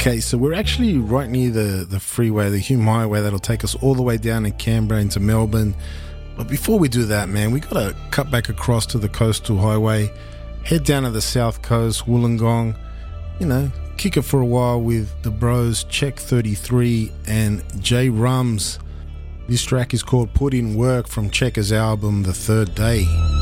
Okay, so we're actually right near the freeway, the Hume Highway, that'll take us all the way down to Canberra into Melbourne. But before we do that, man, we got to cut back across to the coastal highway, head down to the south coast, Wollongong, kick it for a while with the bros Check 33 and J Rums. This track is called Put In Work from Check's album The Third Day.